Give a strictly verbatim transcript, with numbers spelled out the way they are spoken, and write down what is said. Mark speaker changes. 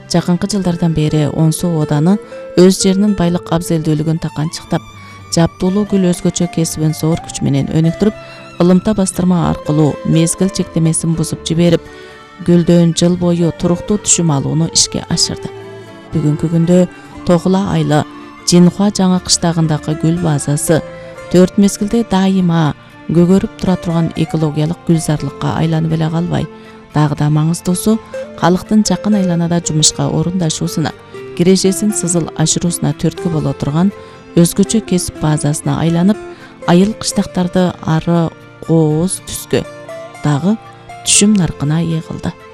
Speaker 1: Жакынкы жылдардан бери Онсу ооданы өз жеринин байлык абзелдүүлүгүн таканчыктап, жаптуулуу гүл өзгөчө кесибин зор күч менен өнүктүрүп, ылымта бастырма аркылуу мезгил чектемесин бузуп жиберип, гүлдөн жыл бою туруктуу түшүм алууну ишке ашырды. Бүгүнкү күндө Тогула айлы Жинхуа жаңы кыштагындагы гүл базасы төрт мезгилде дайыма көгөрүп тура турган экологиялык гүлзарлыкка айланып эле калбай, дагы да маңыздуусу калктын жакын айланада жумушка орундашуусуна, кирешесин сызыл ашыруусуна түрткү боло турган өзгөчө кесип базасына айланып, айыл кыштактарды ары кооз түскө, дагы түшүм наркына ие кылды.